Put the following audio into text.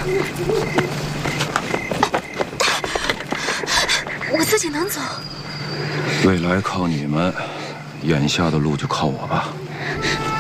我自己能走。 未来靠你们，眼下的路就靠我吧。